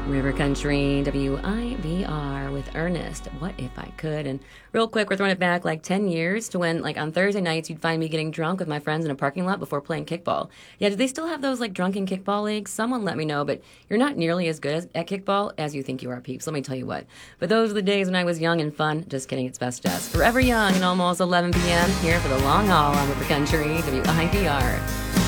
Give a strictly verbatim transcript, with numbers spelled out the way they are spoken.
River Country, W I V R with Ernest. What if I could? And real quick, we're throwing it back like ten years to when, like, on Thursday nights, you'd find me getting drunk with my friends in a parking lot before playing kickball. Yeah, do they still have those, like, drunken kickball leagues? Someone let me know, but you're not nearly as good as, at kickball as you think you are, peeps. Let me tell you what. But those are the days when I was young and fun. Just kidding, it's best just. Forever young and almost eleven p.m. here for the long haul on River Country, W I V R.